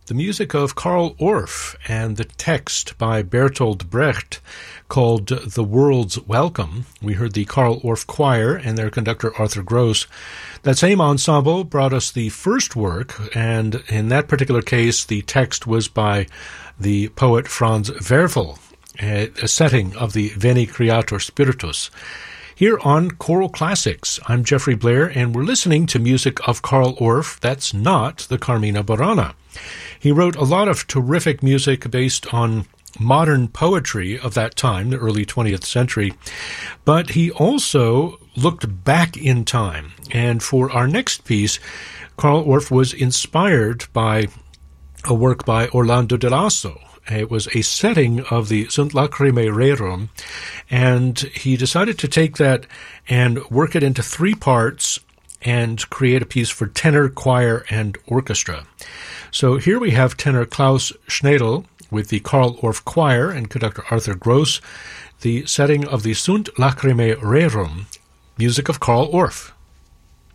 the music of Karl Orff and the text by Bertolt Brecht called The World's Welcome. We heard the Karl Orff Choir and their conductor Arthur Gross. That same ensemble brought us the first work, and in that particular case, the text was by the poet Franz Werfel, a setting of the Veni Creator Spiritus. Here on Choral Classics, I'm Jeffrey Blair, and we're listening to music of Karl Orff that's not the Carmina Burana. He wrote a lot of terrific music based on modern poetry of that time, the early 20th century, but he also looked back in time. And for our next piece, Karl Orff was inspired by a work by Orlando de Lasso. It was a setting of the Sunt Lacrimae Rerum, and he decided to take that and work it into three parts and create a piece for tenor, choir, and orchestra. So here we have tenor Klaus Schnedel with the Karl Orff Choir and conductor Arthur Gross, the setting of the Sunt Lacrimae Rerum, music of Karl Orff.